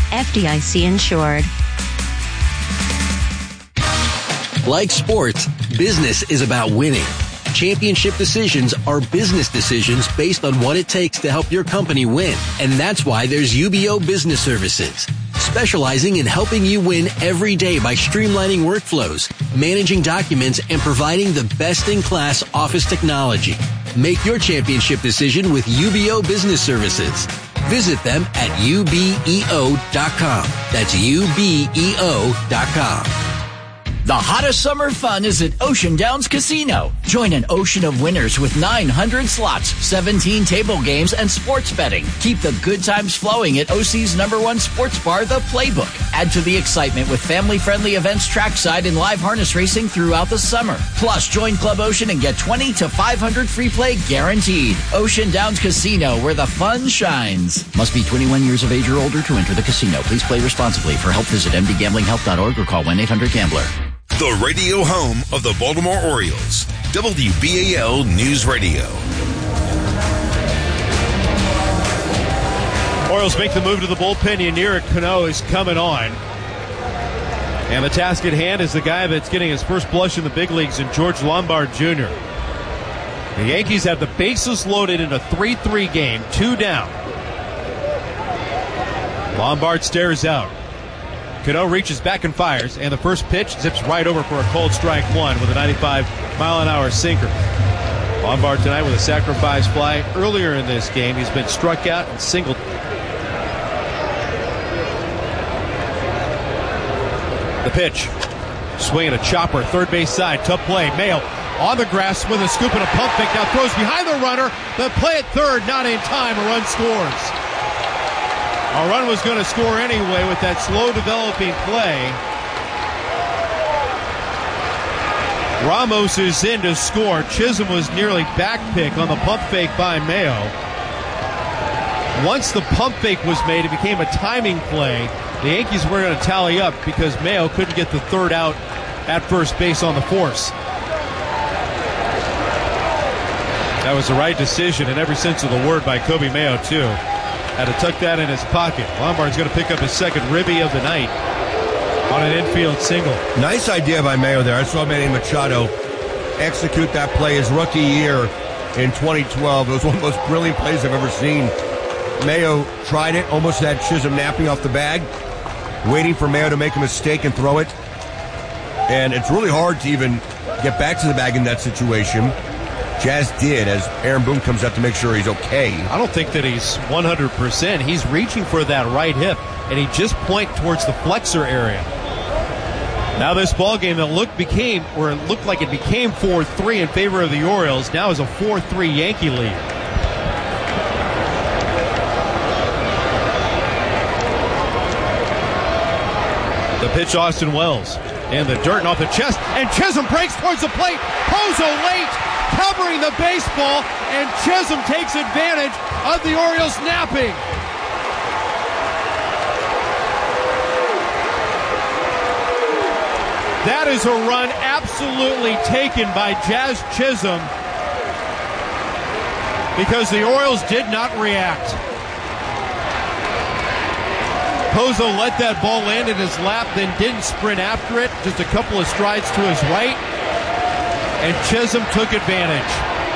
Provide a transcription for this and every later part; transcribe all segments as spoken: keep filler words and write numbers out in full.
F D I C insured. Like sports, business is about winning. Championship decisions are business decisions based on what it takes to help your company win. And that's why there's U B O Business Services, specializing in helping you win every day by streamlining workflows, managing documents, and providing the best-in-class office technology. Make your championship decision with U B O Business Services. Visit them at U B E O dot com. That's U B E O dot com. The hottest summer fun is at Ocean Downs Casino. Join an ocean of winners with nine hundred slots, seventeen table games, and sports betting. Keep the good times flowing at O C's number one sports bar, The Playbook. Add to the excitement with family-friendly events trackside and live harness racing throughout the summer. Plus, join Club Ocean and get twenty to five hundred free play guaranteed. Ocean Downs Casino, where the fun shines. Must be twenty-one years of age or older to enter the casino. Please play responsibly. For help, visit m d gambling help dot org or call one eight hundred gambler. The radio home of the Baltimore Orioles, W B A L News Radio. Orioles make the move to the bullpen. Yennier Cano is coming on. And the task at hand is the guy that's getting his first blush in the big leagues in George Lombard Junior The Yankees have the bases loaded in a three three game, two down. Lombard stares out. Cano reaches back and fires, and the first pitch zips right over for a cold strike one with a ninety-five mile an hour sinker. Lombard tonight with a sacrifice fly. Earlier in this game, he's been struck out and singled. The pitch. Swinging a chopper, third base side, tough play. Mayo on the grass with a scoop and a pump fake. Now throws behind the runner. The play at third, not in time. A run scores. A run was going to score anyway with that slow developing play. Ramos is in to score. Chisholm was nearly back pick on the pump fake by Mayo. Once the pump fake was made, it became a timing play. The Yankees were going to tally up because Mayo couldn't get the third out at first base on the force. That was the right decision in every sense of the word by Kobe Mayo, too. Had to tuck that in his pocket. Lombard's going to pick up his second ribby of the night on an infield single. Nice idea by Mayo there. I saw Manny Machado execute that play his rookie year in twenty twelve. It was one of the most brilliant plays I've ever seen. Mayo tried it, almost had Chisholm napping off the bag, waiting for Mayo to make a mistake and throw it. And it's really hard to even get back to the bag in that situation. Jazz did, as Aaron Boone comes out to make sure he's okay. I don't think that he's one hundred percent. He's reaching for that right hip, and he just pointed towards the flexor area. Now this ball game that looked became, or it looked like it became four three in favor of the Orioles, now is a four three Yankee lead. The pitch, Austin Wells, and the dirt off the chest, and Chisholm breaks towards the plate. Pozo late, covering the baseball, and Chisholm takes advantage of the Orioles napping. That is a run absolutely taken by Jazz Chisholm because the Orioles did not react. Pozo let that ball land in his lap, then didn't sprint after it, just a couple of strides to his right, and Chisholm took advantage.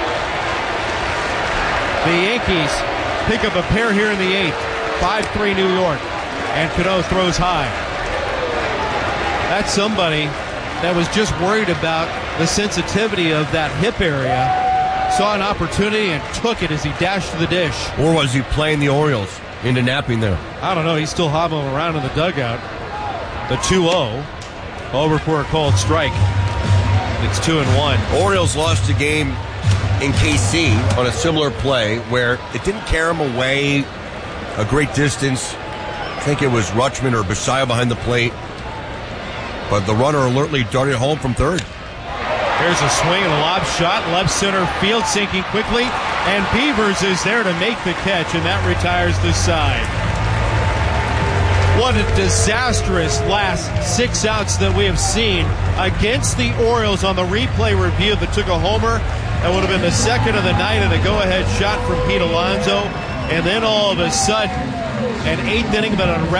The Yankees pick up a pair here in the eighth, five three New York, and Cano throws high. That's somebody that was just worried about the sensitivity of that hip area, saw an opportunity and took it as he dashed to the dish. Or was he playing the Orioles into napping there? I don't know. He's still hobbling around in the dugout. The two oh, over for a called strike. It's two and one. Orioles lost the game in K C on a similar play where it didn't carry him away a great distance. I think it was Rutschman or Basayo behind the plate. But the runner alertly darted home from third. Here's a swing and a lob shot, left center field, sinking quickly, and Beavers is there to make the catch, and that retires the side. What a disastrous last six outs that we have seen against the Orioles on the replay review that took a homer. That would have been the second of the night and a go-ahead shot from Pete Alonso. And then all of a sudden, an eighth inning, but a